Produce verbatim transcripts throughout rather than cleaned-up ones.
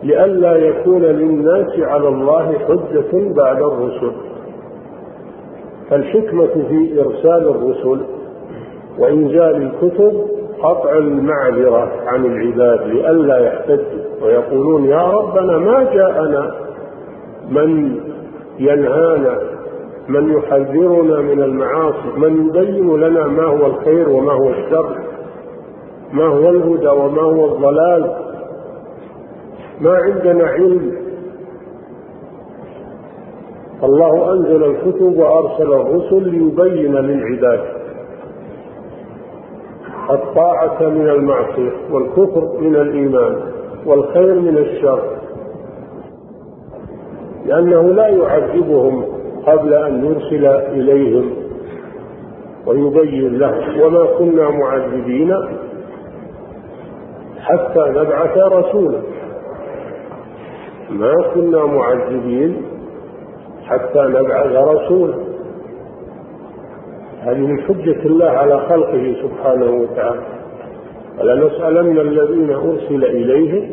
لئلا يكون للناس على الله حجة بعد الرسل. فالحكمة في إرسال الرسل وإنزال الكتب قطع المعذرة عن العباد لئلا يحتجوا ويقولون يا ربنا ما جاءنا من ينهانا، من يحذرنا من المعاصي، من يبين لنا ما هو الخير وما هو الشر، ما هو الهدى وما هو الضلال، ما عندنا علم. الله أنزل الكتب وأرسل الرسل ليبين للعباد الطاعة من المعصية والكفر من الإيمان والخير من الشر، لأنه لا يعذبهم قبل أن يرسل إليهم ويبين لهم. وما كنا معذبين حتى نبعث رسولا، ما كنا معذبين حتى نبعث رسولا. هذه من حجة الله على خلقه سبحانه وتعالى. ولنسألن الذين أرسل إليهم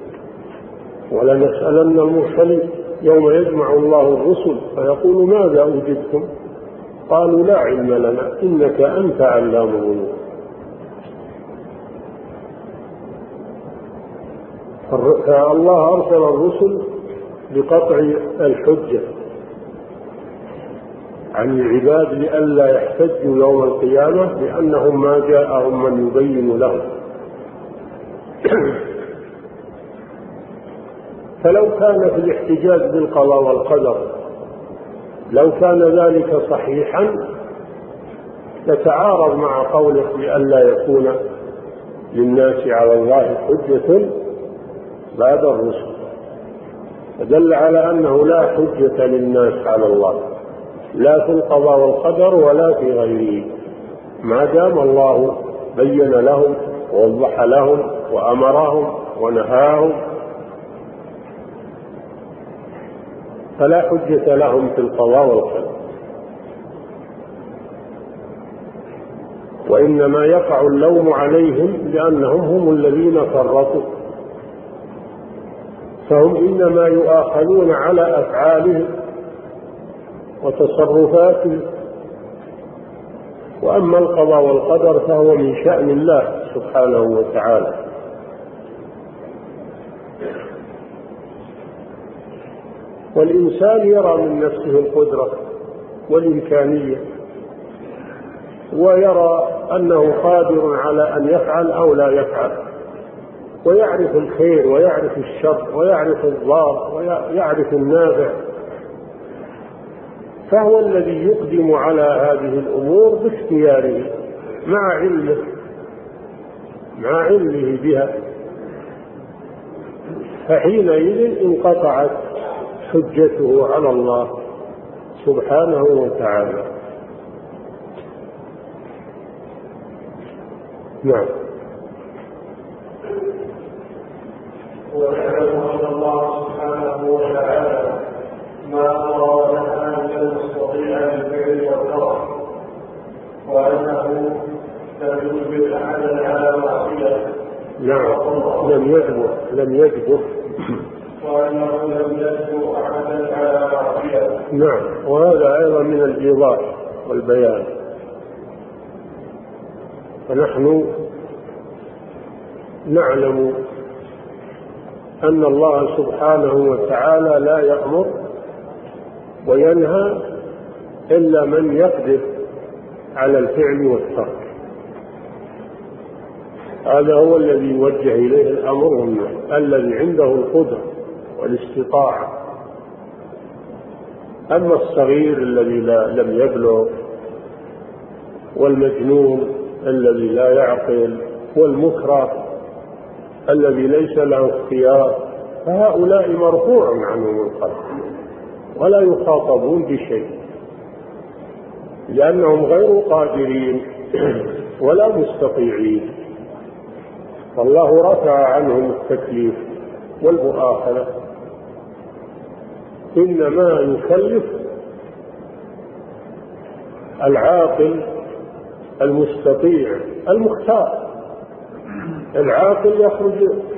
ولنسألن المرسلين يوم يجمع الله الرسل فيقول ماذا أوجبتم؟ قالوا لا علم لنا إنك أنت علام الغيوب. فالله أرسل الرسل بقطع الحجة عن العباد لئلا يحتجوا يوم القيامة لأنهم ما جاءهم من يبين لهم. فلو كان في الاحتجاج بالقضاء والقدر لو كان ذلك صحيحا يتعارض مع قوله لئلا يكون للناس على الله حجة بعد الرسل، فدل على أنه لا حجة للناس على الله لا في القضاء والقدر ولا في غيره، ما دام الله بين لهم ووضح لهم وأمرهم ونهاهم فلا حجة لهم في القضاء والقدر. وإنما يقع اللوم عليهم لأنهم هم الذين فرطوا، فهم إنما يؤاخذون على أفعالهم وتصرفاتهم. وأما القضاء والقدر فهو من شأن الله سبحانه وتعالى. والإنسان يرى من نفسه القدرة والإمكانية ويرى أنه قادر على أن يفعل أو لا يفعل، ويعرف الخير ويعرف الشر ويعرف الضار ويعرف النافع، فهو الذي يقدم على هذه الأمور باختياره مع علمه مع علمه بها، فحينئذ انقطعت حجته على الله سبحانه وتعالى. نعم. ونعلم أن الله سبحانه وتعالى ما أراد أن يستطيع الفعل والترك، وأنه لم يجبر أحدا على معصيته. نعم لم يجبر لم يجبر وأنه لم يجبر أحدا على معصيته. نعم، وهذا أيضا من الإيضاح والبيان. فنحن نعلم أن الله سبحانه وتعالى لا يأمر وينهى إلا من يقدر على الفعل والترك، هذا هو الذي يوجه إليه الأمر والنهي، الذي عنده القدرة والاستطاعة. أما الصغير الذي لا لم يبلغ والمجنون الذي لا يعقل والمكره الذي ليس له اختيار فهؤلاء مرفوع عنهم القلم ولا يخاطبون بشيء لأنهم غير قادرين ولا مستطيعين، فالله رفع عنهم التكليف والمؤاخذة، إنما يكلف العاقل المستطيع المختار. العاقل يخرج